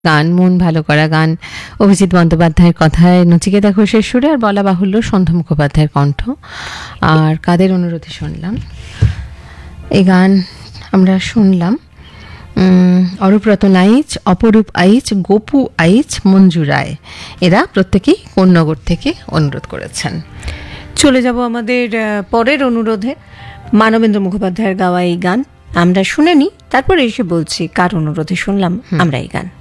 গান, মন ভালো করা গান, অভিজিৎ বন্দ্যোপাধ্যায়ের কথায় নচিকেতা ঘোষের সুরে, আর বলা বাহুল্য সন্ধ্যা মুখোপাধ্যায়ের কণ্ঠ। আর কাদের অনুরোধে শুনলাম এই গান? আমরা শুনলাম অরূপরতন আইচ, অপরূপ আইচ, গোপু আইচ, মঞ্জু রায়। এরা প্রত্যেকেই কোন্নগর থেকে অনুরোধ করেছেন। চলে যাব আমাদের পরের অনুরোধে। মানবেন্দ্র মুখোপাধ্যায়ের গাওয়া এই গান আমরা শুনে নিই, তারপরে এসে বলছি কার অনুরোধে শুনলাম আমরা এই গান।